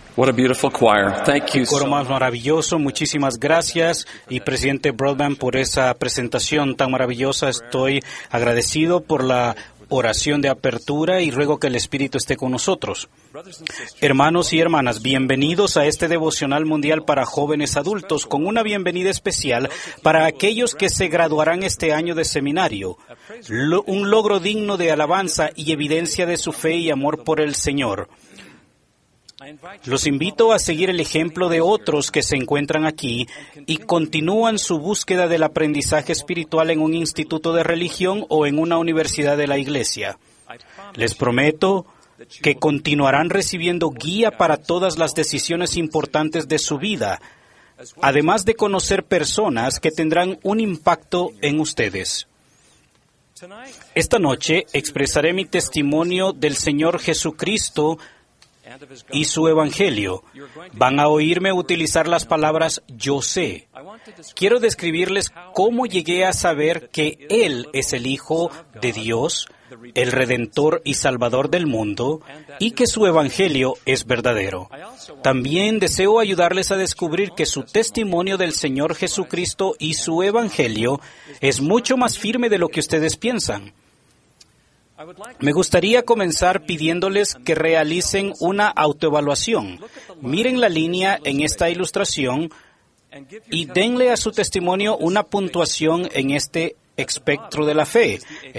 What a beautiful choir. Thank you Coro so más much. maravilloso, muchísimas gracias. Y Presidente Broadbent, por esa presentación tan maravillosa, estoy agradecido por la oración de apertura y ruego que el Espíritu esté con nosotros. Hermanos y hermanas, bienvenidos a este devocional mundial para jóvenes adultos, con una bienvenida especial para aquellos que se graduarán este año de seminario. Un logro digno de alabanza y evidencia de su fe y amor por el Señor. Los invito a seguir el ejemplo de otros que se encuentran aquí y continúan su búsqueda del aprendizaje espiritual en un instituto de religión o en una universidad de la Iglesia. Les prometo que continuarán recibiendo guía para todas las decisiones importantes de su vida, además de conocer personas que tendrán un impacto en ustedes. Esta noche expresaré mi testimonio del Señor Jesucristo y su Evangelio. Van a oírme utilizar las palabras yo sé. Quiero describirles cómo llegué a saber que Él es el Hijo de Dios, el Redentor y Salvador del mundo, y que su Evangelio es verdadero. También deseo ayudarles a descubrir que su testimonio del Señor Jesucristo y su Evangelio es mucho más firme de lo que ustedes piensan. Me gustaría comenzar pidiéndoles que realicen una autoevaluación. Miren la línea en esta ilustración y denle a su testimonio una puntuación en este espectro de la fe.